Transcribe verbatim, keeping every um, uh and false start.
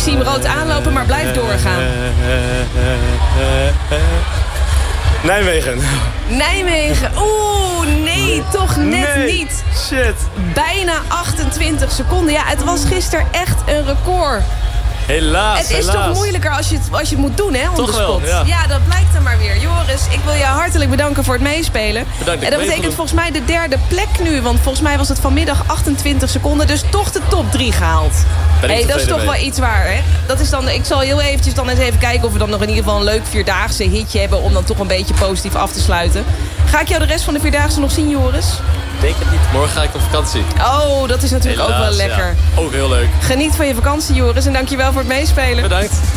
zie hem rood aanlopen, maar blijf doorgaan. Nijmegen. Nijmegen. Oeh, nee, toch net nee. niet. Shit. Bijna achtentwintig seconden. Ja, het was gisteren echt een record. Helaas, Het is helaas. toch moeilijker als je het, als je het moet doen, hè, on Toch the spot. wel, ja. ja, dat blijkt dan maar weer. Joris, ik wil je hartelijk bedanken voor het meespelen. Bedankt, en dat ik betekent mee volgens mij de derde plek nu. Want volgens mij was het vanmiddag achtentwintig seconden. Dus toch de top drie gehaald. Ben ik Hey, dat is toch mee. wel iets waar, hè? Dat is dan, ik zal heel eventjes dan eens even kijken of we dan nog in ieder geval een leuk vierdaagse hitje hebben. Om dan toch een beetje positief af te sluiten. Ga ik jou de rest van de vierdaagse nog zien, Joris? Denk het niet. Morgen ga ik op vakantie. Oh, dat is natuurlijk Helaas, ook wel lekker. Ja. Ook heel leuk. Geniet van je vakantie, Joris. En dankjewel voor het meespelen. Bedankt.